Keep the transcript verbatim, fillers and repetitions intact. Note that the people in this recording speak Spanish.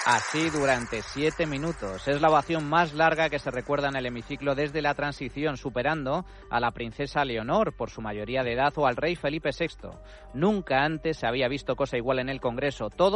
Así durante siete minutos. Es la ovación más larga que se recuerda en el hemiciclo desde la transición, superando a la princesa Leonor por su mayoría de edad o al rey Felipe sexto. Nunca antes se había visto cosa igual en el Congreso. Todo